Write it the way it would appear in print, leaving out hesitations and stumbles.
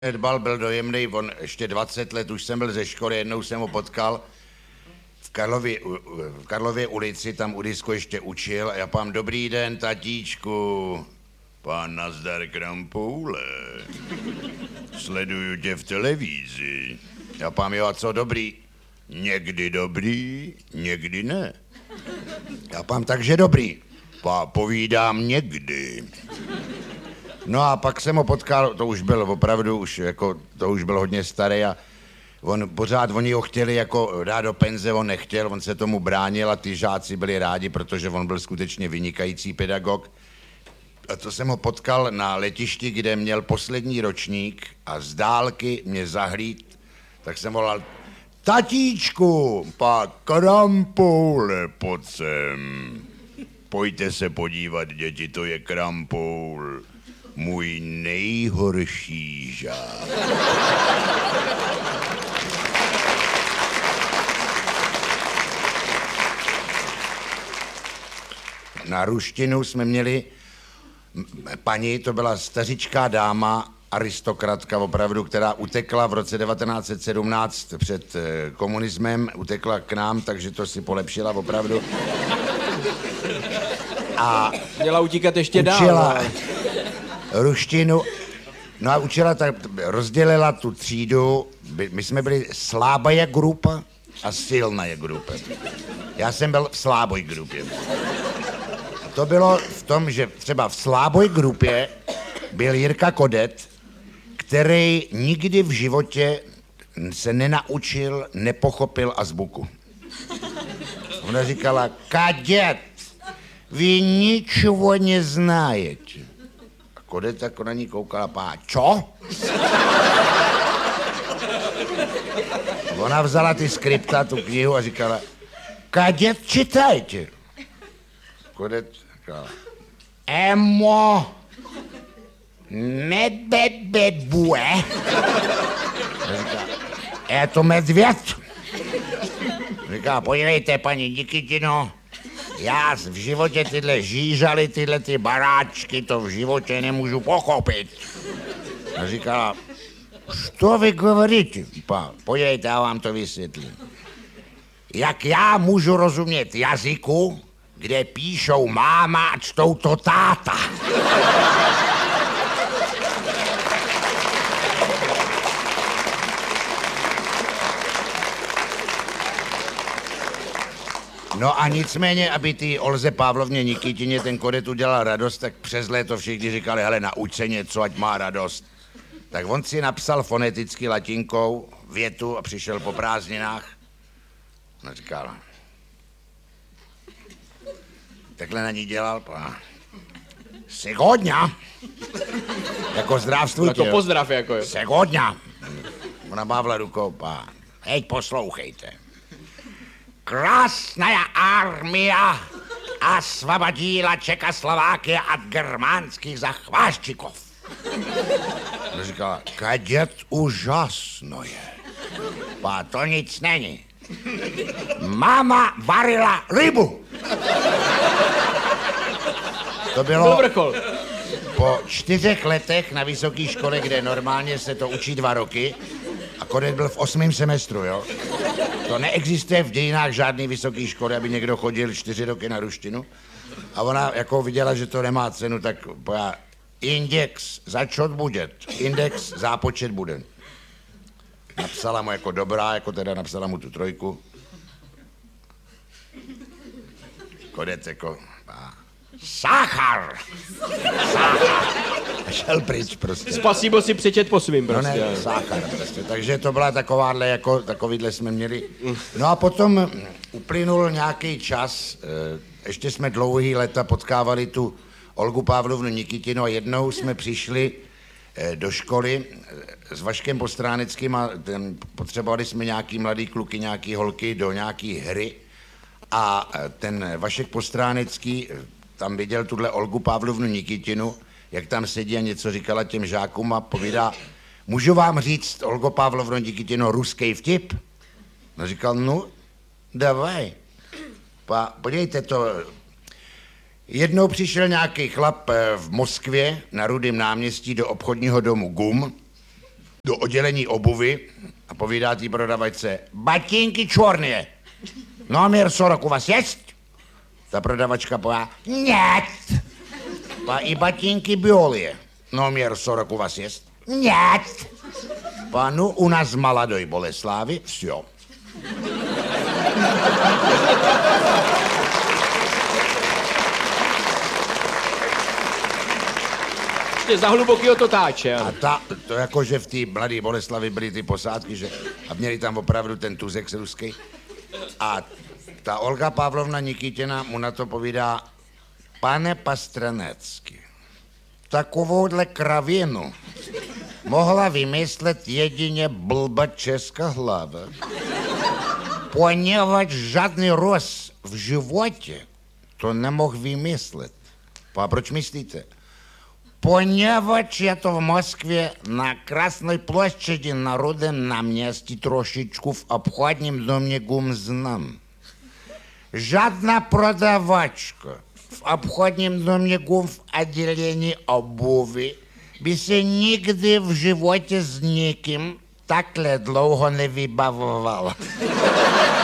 Nedbal, byl dojemný, on ještě 20 let, už jsem byl ze školy, jednou jsem ho potkal v Karlově ulici, tam u disku ještě učil a já pám, dobrý den, tatíčku. Pán nazdar Krampoule. Sleduju tě v televizi. Já pám, jo, a co dobrý? Někdy dobrý, někdy ne. Já pám, takže dobrý. Povídám někdy. No a pak jsem ho potkal, to už byl opravdu, to už byl hodně starý a oni ho chtěli jako dát do penze, on nechtěl, on se tomu bránil a ty žáci byli rádi, protože on byl skutečně vynikající pedagog. A to jsem ho potkal na letišti, kde měl poslední ročník a z dálky mě zahlíd, tak jsem volal, tatíčku, Krampoule, pojď sem. Pojďte se podívat, děti, to je Krampoul. Můj nejhorší žák. Na ruštinu jsme měli paní, to byla stařičká dáma, aristokratka opravdu, která utekla v roce 1917 před komunismem, utekla k nám, takže to si polepšila opravdu. A měla utíkat ještě učila dál. ruštinu, no a učila, tak rozdělila tu třídu, my jsme byli slábaja grupa a silnaja grupa. Já jsem byl v sláboj grupě. A to bylo v tom, že třeba v sláboj grupě byl Jirka Kodet, který nikdy v životě se nenaučil, nepochopil azbuku. Ona říkala, Kadět, vy ničeho neznájete. A Kodet jako na ní koukala, čo? Ona vzala ty skripta, tu knihu a říkala, Kadět, čitajte. Kodet říkala, Emo, medbedbue. Říká, je to medvěd. Říká, podívejte, paní Nikitino, já v životě tyhle žížaly, tyhle ty baráčky, to v životě nemůžu pochopit. A říkala, co vy говорите? Podívejte, já vám to vysvětlím. Jak já můžu rozumět jazyku, kde píšou máma a čtou to táta? No a nicméně, aby ty Olze Pavlovně Nikitině ten Kodet udělal radost, tak přes léto všichni říkali, hele, nauč se něco, ať má radost. Tak on si napsal foneticky latinkou větu a přišel po prázdninách. No říkal, takhle na ní dělal, Segodňa. Jako zdravstvujte. Jako pozdrav, jako jo. Segodňa. Ona mávla rukou, hej, poslouchejte. Krásná armia osvobodila Čekoslovákie od germánských zachváščikov. No říkala, Kadět, úžasno je. To nic není. Máma varila rybu. To bylo po 4 letech na vysoké škole, kde normálně se to učí 2 roky a Kodet byl v 8. semestru, jo. To neexistuje v dějinách žádný vysoký školy, aby někdo chodil 4 roky na ruštinu. A ona jako viděla, že to nemá cenu, tak pojá, index začot budet, index zápočet bude. Napsala mu jako dobrá, jako teda napsala mu tu 3. Kodet jako, Sachar. A šel pryč prostě. Spasibo si přečet po svým prostě. No ne, Sachar prostě. Takže to byla takovýhle jsme měli. No a potom uplynul nějaký čas, ještě jsme dlouhý léta potkávali tu Olgu Pavlovnu Nikitinu a jednou jsme přišli do školy s Vaškem Postráneckým a potřebovali jsme nějaký mladý kluky, nějaký holky do nějaký hry a ten Vašek Postránecký tam viděl tuhle Olgu Pavlovnu Nikitinu, jak tam sedí a něco říkala těm žákům a povídá, můžu vám říct, Olgo Pavlovno Nikitino, ruský vtip? No říkal, no, davaj. Podívejte to, jednou přišel nějaký chlap v Moskvě na Rudém náměstí do obchodního domu GUM oddělení obuvy a povídá tý prodavačce, batinky čorné, номер 40 у вас есть? Ta prodavačka pová, нет. I batinky bělé, номер 40 у вас есть? Нет. No, u nás v Maladoj Boleslavi, всё. Ještě za hlubokýho totáče. A to jakože v té Mladé Boleslavi byly ty posádky, že, a měli tam opravdu ten tuzek ruský. A ta Olga Pavlovna Nikitina mu na to povídá, pane Pastranecký, takovouhle kravinu mohla vymyslet jedině blba česká hlava, poněvadž žádný Rus v životě to nemohl vymyslet. A proč myslíte? Poněvadž je to v Moskvě na Krasné ploštědi na Rudém náměstí trošičku v obchodním domě znám. Žádná prodavačka v obchodním domě v oddělení obuvy by se nikdy v životě s nikým takhle dlouho nevybavovala.